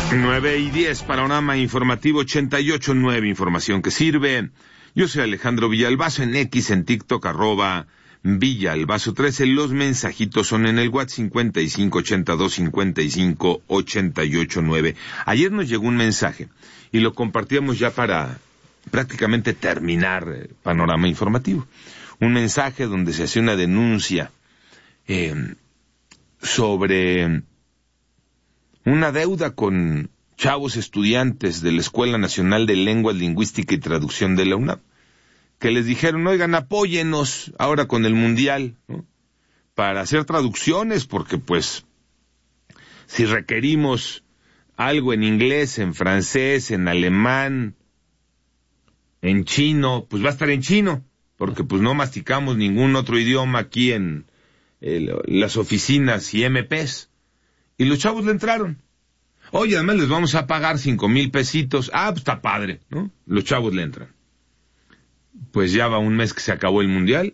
9:10, Panorama Informativo 88.9, información que sirve. Yo soy Alejandro Villalbazo, en X, en TikTok, @Villalbazo13. Los mensajitos son en el WhatsApp 5582558889. Ayer nos llegó un mensaje y lo compartíamos ya para prácticamente terminar Panorama Informativo. Un mensaje donde se hace una denuncia sobre una deuda con chavos estudiantes de la Escuela Nacional de Lenguas, Lingüística y Traducción de la UNAM, que les dijeron, oigan, apóyennos ahora con el Mundial, ¿no?, para hacer traducciones, porque pues si requerimos algo en inglés, en francés, en alemán, en chino, pues va a estar en chino, porque pues no masticamos ningún otro idioma aquí en las oficinas y MPs. Y los chavos le entraron. Oye, además les vamos a pagar 5,000 pesitos. Ah, pues está padre, ¿no? Los chavos le entran. Pues ya va un mes que se acabó el Mundial.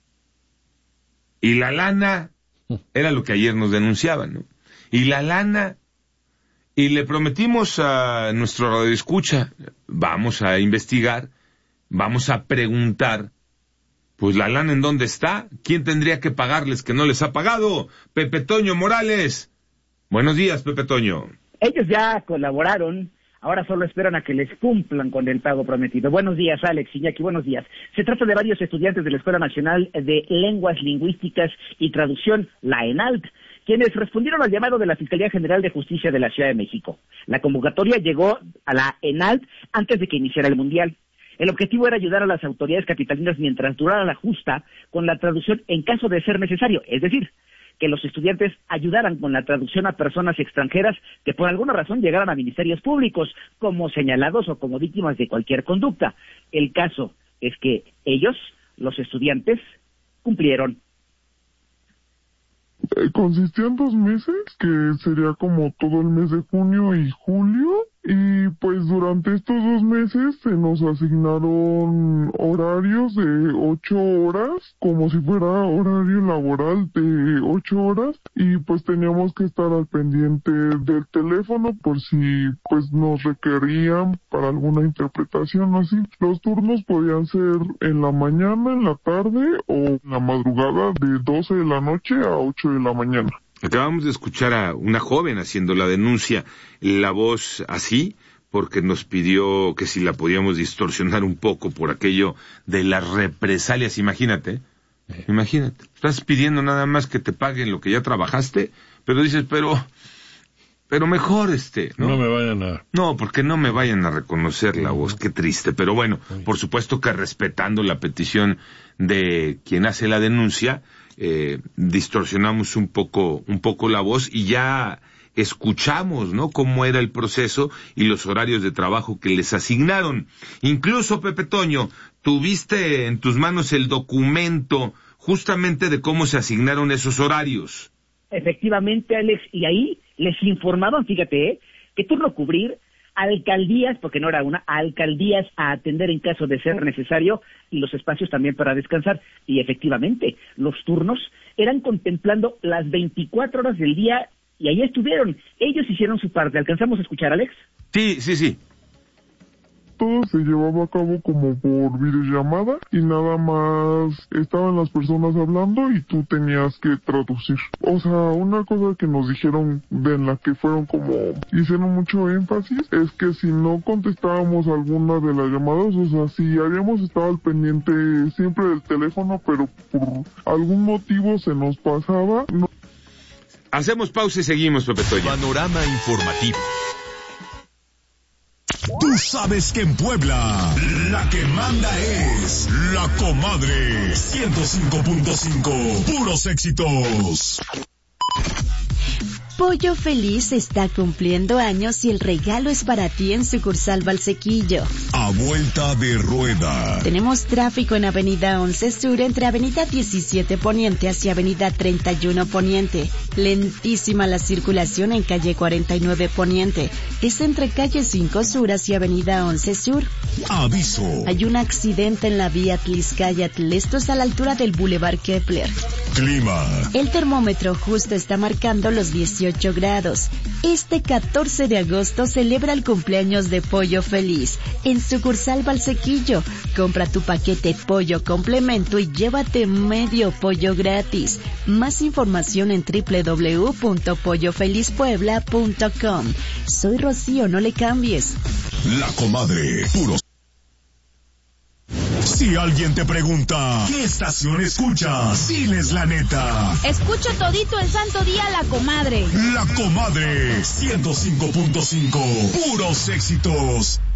Y la lana, era lo que ayer nos denunciaban, ¿no? Y la lana, y le prometimos a nuestro radioescucha, vamos a investigar, vamos a preguntar, pues la lana en dónde está, quién tendría que pagarles que no les ha pagado. Pepe Toño Morales. Buenos días, Pepe Toño. Ellos ya colaboraron, ahora solo esperan a que les cumplan con el pago prometido. Buenos días, Alex, Iñaki, buenos días. Se trata de varios estudiantes de la Escuela Nacional de Lenguas, Lingüísticas y Traducción, la ENALT, quienes respondieron al llamado de la Fiscalía General de Justicia de la Ciudad de México. La convocatoria llegó a la ENALT antes de que iniciara el Mundial. El objetivo era ayudar a las autoridades capitalinas mientras durara la justa con la traducción en caso de ser necesario, es decir, que los estudiantes ayudaran con la traducción a personas extranjeras que por alguna razón llegaran a ministerios públicos, como señalados o como víctimas de cualquier conducta. El caso es que ellos, los estudiantes, cumplieron. Consistía en 2 meses, que sería como todo el mes de junio y julio, y pues durante estos 2 meses se nos asignaron horarios de 8 horas, como si fuera horario laboral de 8 horas, y pues teníamos que estar al pendiente del teléfono por si pues nos requerían para alguna interpretación o así. Los turnos podían ser en la mañana, en la tarde o en la madrugada de 12 de la noche a 8 de la mañana. Acabamos de escuchar a una joven haciendo la denuncia, la voz así, porque nos pidió que si la podíamos distorsionar un poco por aquello de las represalias. Imagínate, estás pidiendo nada más que te paguen lo que ya trabajaste, pero dices, pero mejor ¿no? No me vayan a... No, porque no me vayan a reconocer la voz, qué triste. Pero bueno, por supuesto que respetando la petición de quien hace la denuncia, distorsionamos un poco la voz y ya escuchamos, ¿no?, cómo era el proceso y los horarios de trabajo que les asignaron. Incluso, Pepe Toño, tuviste en tus manos el documento justamente de cómo se asignaron esos horarios. Efectivamente, Alex, y ahí les informaban, fíjate, que turno cubrir, alcaldías, porque no era una, alcaldías a atender en caso de ser necesario, y los espacios también para descansar. Y efectivamente, los turnos eran contemplando las 24 horas del día, y ahí estuvieron. Ellos hicieron su parte. ¿Alcanzamos a escuchar, Alex? Sí. Todo se llevaba a cabo como por videollamada y nada más estaban las personas hablando y tú tenías que traducir. O sea, una cosa que nos dijeron, de la que fueron como, hicieron mucho énfasis, es que si no contestábamos alguna de las llamadas, o sea, si habíamos estado al pendiente siempre del teléfono, pero por algún motivo se nos pasaba. No. Hacemos pausa y seguimos, Pepe Toño. Panorama Informativo. Tú sabes que en Puebla la que manda es La Comadre 105.5, puros éxitos. Pollo Feliz está cumpliendo años y el regalo es para ti en sucursal Valsequillo. A vuelta de rueda. Tenemos tráfico en Avenida 11 Sur entre Avenida 17 Poniente hacia Avenida 31 Poniente. Lentísima la circulación en calle 49 Poniente. Es entre calle 5 Sur hacia Avenida 11 Sur. Aviso. Hay un accidente en la vía Tliscayatl, esto es a la altura del Boulevard Kepler. Clima. El termómetro justo está marcando los 18 grados. Este 14 de agosto celebra el cumpleaños de Pollo Feliz en sucursal Valsequillo. Compra tu paquete pollo complemento y llévate medio pollo gratis. Más información en www.pollofelizpuebla.com. Soy Rocío, no le cambies. La Comadre, puro. Si alguien te pregunta, ¿qué estación escuchas? Diles la neta. Escucho todito el santo día La Comadre. La Comadre, 105.5, puros éxitos.